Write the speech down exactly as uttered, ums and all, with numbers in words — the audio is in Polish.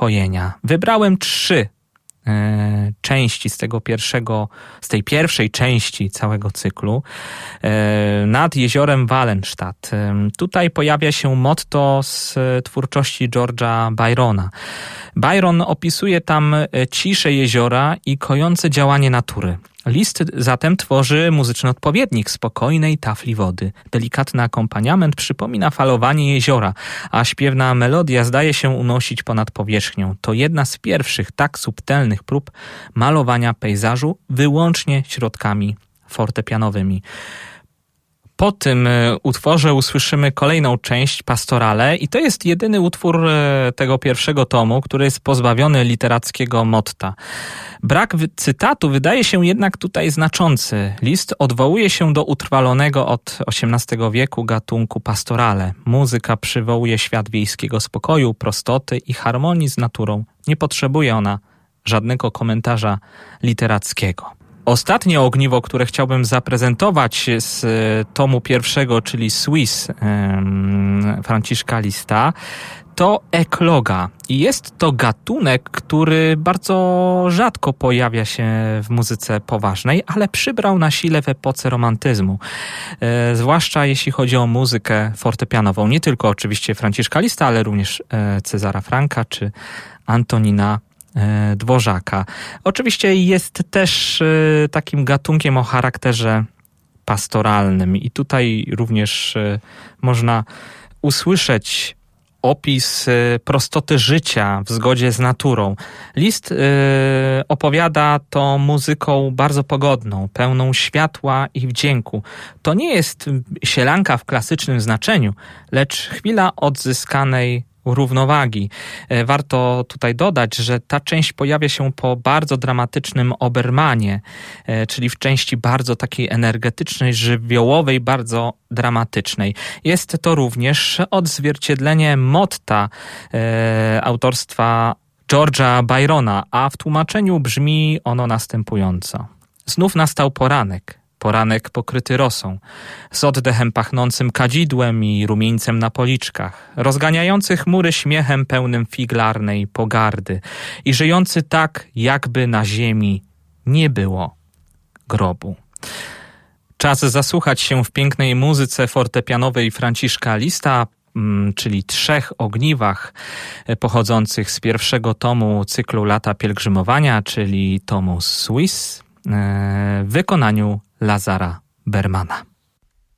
ukojenia. Wybrałem trzy e, części z tego pierwszego, z tej pierwszej części całego cyklu. E, nad jeziorem Wallenstadt. E, tutaj pojawia się motto z twórczości George'a Byrona. Byron opisuje tam ciszę jeziora i kojące działanie natury. List zatem tworzy muzyczny odpowiednik spokojnej tafli wody. Delikatny akompaniament przypomina falowanie jeziora, a śpiewna melodia zdaje się unosić ponad powierzchnią. To jedna z pierwszych tak subtelnych prób malowania pejzażu wyłącznie środkami fortepianowymi. Po tym utworze usłyszymy kolejną część, Pastorale, i to jest jedyny utwór tego pierwszego tomu, który jest pozbawiony literackiego motta. Brak cytatu wydaje się jednak tutaj znaczący. List odwołuje się do utrwalonego od osiemnastego wieku gatunku pastorale. Muzyka przywołuje świat wiejskiego spokoju, prostoty i harmonii z naturą. Nie potrzebuje ona żadnego komentarza literackiego. Ostatnie ogniwo, które chciałbym zaprezentować z tomu pierwszego, czyli Swiss um, Franciszka Lista, to ekloga. I jest to gatunek, który bardzo rzadko pojawia się w muzyce poważnej, ale przybrał na sile w epoce romantyzmu. E, zwłaszcza jeśli chodzi o muzykę fortepianową. Nie tylko oczywiście Franciszka Lista, ale również e, Cezara Franka czy Antonina Dworzaka. Oczywiście jest też takim gatunkiem o charakterze pastoralnym i tutaj również można usłyszeć opis prostoty życia w zgodzie z naturą. List opowiada to muzyką bardzo pogodną, pełną światła i wdzięku. To nie jest sielanka w klasycznym znaczeniu, lecz chwila odzyskanej równowagi. Warto tutaj dodać, że ta część pojawia się po bardzo dramatycznym Obermanie, czyli w części bardzo takiej energetycznej, żywiołowej, bardzo dramatycznej. Jest to również odzwierciedlenie motta e, autorstwa George'a Byrona, a w tłumaczeniu brzmi ono następująco. Znów nastał poranek. Poranek pokryty rosą, z oddechem pachnącym kadzidłem i rumieńcem na policzkach, rozganiający chmury śmiechem pełnym figlarnej pogardy i żyjący tak, jakby na ziemi nie było grobu. Czas zasłuchać się w pięknej muzyce fortepianowej Franciszka Lista, czyli trzech ogniwach pochodzących z pierwszego tomu cyklu Lata Pielgrzymowania, czyli tomu Swiss, w wykonaniu Lazara Bermana.